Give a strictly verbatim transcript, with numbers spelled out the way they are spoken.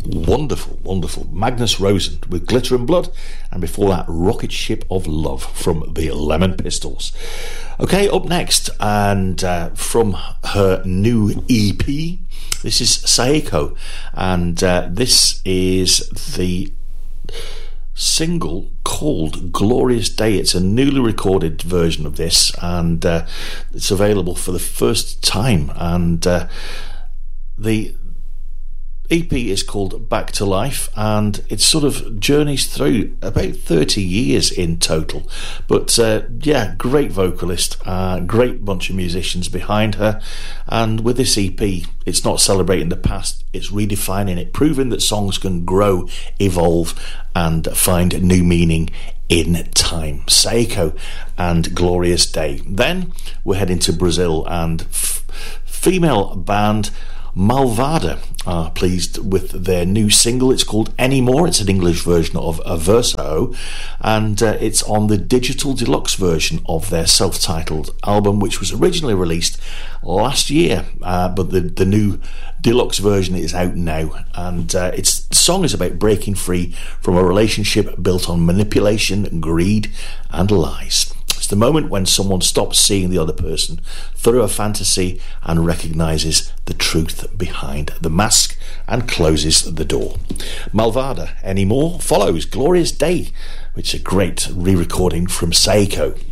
Wonderful, wonderful. Magnus Rosen with Glitter and Blood, and before that, Rocket Ship of Love from the Lemon Pistols. Okay, up next, and uh, from her new E P, this is Saeko, and uh, this is the single called Glorious Day. It's a newly recorded version of this, and uh, it's available for the first time, and uh, the E P is called Back to Life, and it sort of journeys through about thirty years in total. But uh, yeah, great vocalist, uh, great bunch of musicians behind her, and with this E P, it's not celebrating the past, it's redefining it, proving that songs can grow, evolve, and find new meaning in time. Saeko and Glorious Day. Then we're heading to Brazil, and f- female band Malvada are pleased with their new single. It's called Anymore. It's an English version of Averso, and uh, it's on the digital deluxe version of their self-titled album, which was originally released last year, uh, but the, the new deluxe version is out now, and uh, its the song is about breaking free from a relationship built on manipulation, greed, and lies. It's the moment when someone stops seeing the other person through a fantasy and recognises the truth behind the mask and closes the door. Malvada Anymore follows Glorious Day, which is a great re-recording from Saeko.